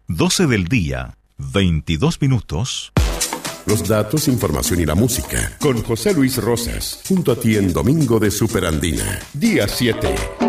12 del día, 22 minutos. Los datos, información y la música con José Luis Rosas, junto a ti en Domingo de Superandina, día 7.